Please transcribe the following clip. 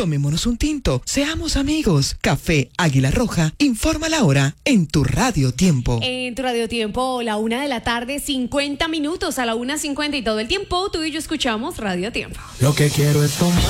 Tomémonos un tinto, seamos amigos. Café Águila Roja, informa la hora en tu Radio Tiempo. En tu Radio Tiempo, la 1:00 p.m, 50 minutos a la 1:50 y todo el tiempo tú y yo escuchamos Radio Tiempo. Lo que quiero es tomar.